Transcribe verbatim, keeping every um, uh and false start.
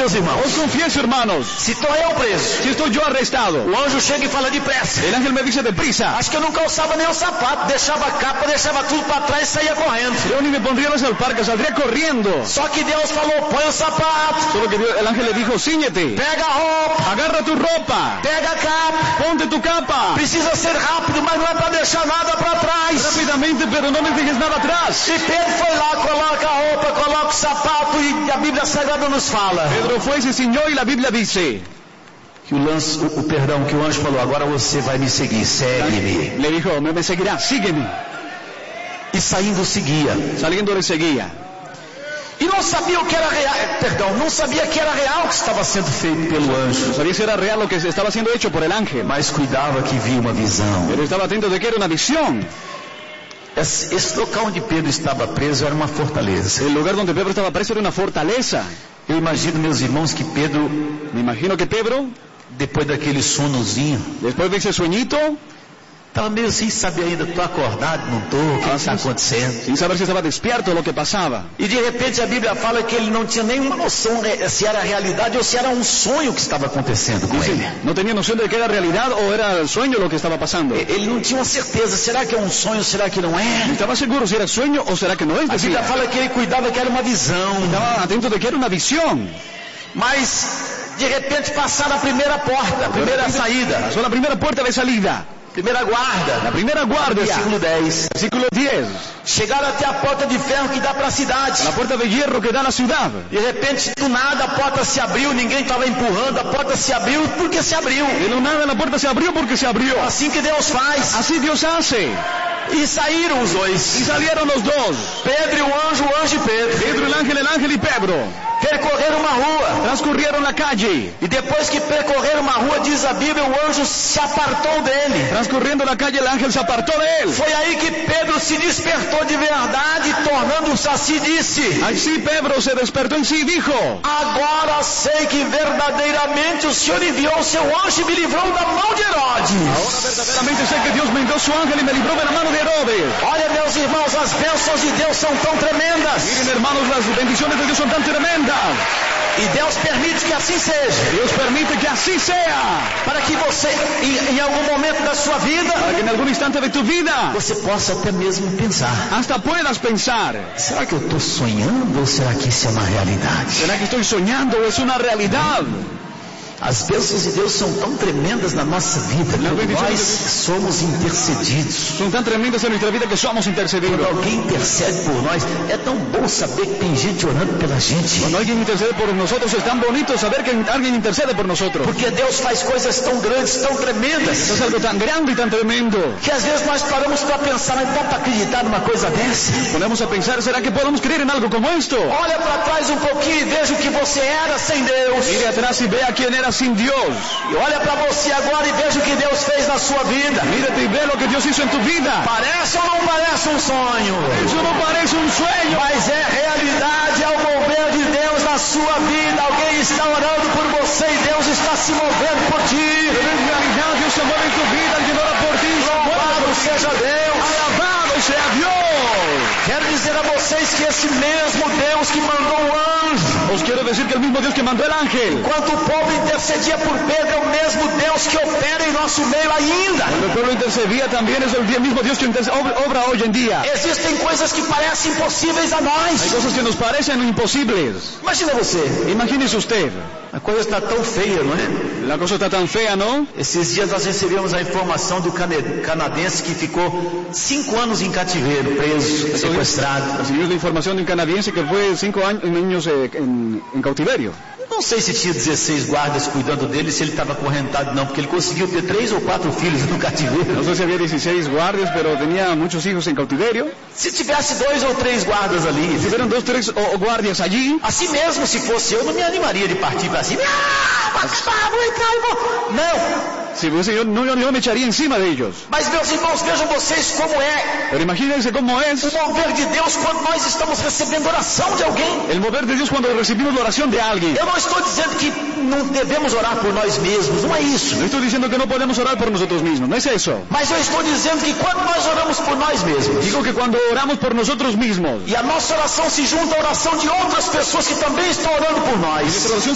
meus irmãos. Os confieso, hermanos, Se estou eu preso, si estoy yo arrestado, o anjo chega e fala depressa. el ángel me dice deprisa, Acho que eu não calçava nem o sapato, deixava a capa, deixava tudo para trás e saía correndo. yo ni me pondría los alparcas, saldría corriendo. Só que Deus falou, põe o sapato, Solo que Dios- el ángel le dijo, ciñete, pega a roupa, agarra tu ropa, pega a capa. ponte tu capa, Precisa ser rápido, mas não é para deixar nada para trás. rápidamente, pero no me dejes nada atrás. E Pedro foi lá, coloca a roupa, coloca o sapato e a Bíblia Sagrada nos fala Pedro fue y se ciñó y la Biblia dice, que o, lance, o, o perdão que o anjo falou, agora você vai me seguir, segue-me. le dijo, me, me seguirás, sígueme. E saindo seguia. Saliendo le seguía. E não sabia o que era real, perdão, não sabia que era real o que estava sendo feito pelo anjo. No sabía si era real lo que se estaba siendo hecho por el ángel, Mas cuidava que via uma visão. pero estaba atento de que era una visión. Esse, esse local onde Pedro estava preso era uma fortaleza. El lugar donde Pedro estaba preso era una fortaleza. Eu imagino, meus irmãos, que Pedro, Me imagino que Pedro, depois daquele sonozinho, después de ese sueñito, estava meio sem saber ainda, estou acordado, não estou, o que Ah, está sim. acontecendo? sin saber si estaba despierto lo que pasaba. E de repente a Bíblia fala que ele não tinha nenhuma noção se era realidade ou se era um sonho que estava acontecendo com Dice, ele. no tenía noción de que era realidad o era sueño lo que estaba pasando. Ele não tinha uma certeza, será que é um sonho, será que não No é? estaba seguro si era sueño o será que no es. A Bíblia Decía. fala que ele cuidava que era uma visão, Estaba atento de que era una visión. mas de repente passaram a primeira porta, a primeira saída, Pasó la primera puerta de salida, primeira guarda, la primera guardia. versículo dez. Versículo diez. Chegaram até a porta de ferro que dá para a cidade. La puerta de hierro que da a la ciudad. De repente, do nada, a porta se abriu, ninguém estava empurrando, a porta se abriu porque se abriu. De lo nada la puerta se abrió porque se abrió. Assim que Deus faz. Así Dios hace. E saíram os Y dois. salieron los dos. Pedro e o anjo, o anjo e Pedro. Pedro el ángel, el ángel y Pedro. Percorreram uma rua. Transcurrieron la calle. E depois que percorreram uma rua, diz a Bíblia, o anjo se apartou dele. Transcurriendo la calle el ángel se apartó de él. Foi aí que Pedro se despertou de verdade, tornando-se assim, disse: Así Pedro se despertó en sí y dijo, agora sei que verdadeiramente o Senhor enviou o seu anjo e me livrou da mão de Herodes. ahora verdaderamente sé que Dios me envió su ángel y me libró de la mano de Herodes. Olha, meus irmãos, as bênçãos de Deus são tão tremendas. Miren hermanos, las bendiciones de Dios son tan tremendas. E Deus permite que assim seja. Dios permite que así sea. Para que você, em, em algum momento da sua vida, Para que en algún instante de tu vida você possa até mesmo pensar: hasta puedas pensar, será que eu estou sonhando ou será que isso é uma realidade? ¿será que estoy soñando o es una realidad? As bênçãos de Deus são tão tremendas na nossa vida, Não, quando bendição nós de Deus. somos intercedidos. Son tan tremendas en nuestra vida que somos Quando intercedidos. alguém intercede por nós, é tão bom saber que tem gente orando pela gente. Cuando alguien intercede por nosotros es tan bonito saber que alguien intercede por nosotros. Porque Deus faz coisas tão grandes, tão tremendas, Eso es algo tan grande y tan tremendo. que às vezes nós paramos para pensar, mas dá para acreditar numa coisa dessa? Ponemos a pensar, ¿será que podemos creer en algo como esto? Olha para trás um pouquinho e veja o que você era sem Deus. Mire atrás y vea quién era sin Dios. E olha para você agora e veja o que Deus fez na sua vida. Mírate y ve lo que Dios hizo en tu vida. Parece ou não parece um sonho? Eso no parece un sueño. Mas é realidade, é o mover de Deus na sua vida. Alguém está orando por você e Deus está se movendo por ti. Pero en realidad Dios se mueve en tu vida, alguien ora por ti. se mueve Louvado por ti. seja Deus. Alabado sea Dios. Quero dizer a vocês que esse mesmo Deus que mandou o anjo, Os quiero decir que el mismo Dios que mandó el ángel, enquanto o povo intercedia por Pedro, é o mesmo Deus que opera em nosso meio ainda. cuando el pueblo intercedía también es el mismo Dios que interce- obra, obra hoy en día. Existem coisas que parecem impossíveis a Hay nós. cosas que nos parecen imposibles. Imagina você, Imagínese usted, a coisa está tão feia, não é? la cosa está tan fea, ¿no? Esses dias nós recebemos a informação do cane- canadense que ficou cinco anos em cativeiro, preso, sequestrado. Recibimos la información de un canadiense que fue cinco años, niños eh, en, en cautiverio. Não sei se tinha dezesseis guardas cuidando dele, se ele estava acorrentado não, porque ele conseguiu ter três ou quatro filhos no No cativeiro. sé si había dieciséis guardias, pero tenía muchos hijos en cautiverio. Se tivesse dois ou três guardas ali, Hubieron dos, tres o- o guardias allí. assim mesmo, se fosse eu, não me animaria de partir para cima. Ah, vou acabar, vou entrar e vou... Não, Si fuese yo, no, yo, yo me echaría encima de ellos. mas meus irmãos, vejam vocês como é Pero imagínense cómo es o mover de Deus quando nós estamos recebendo oração de alguém. el mover de Dios cuando recibimos la oración de alguien. Eu não estou dizendo que não devemos orar por nós mesmos, não é isso. No estoy diciendo que no podemos orar por nosotros mismos, no es eso. Mas eu estou dizendo que quando nós oramos por nós mesmos, Digo que cuando oramos por nosotros mismos, e a nossa oração se junta à oração de outras pessoas que também estão orando por nós, nuestra oración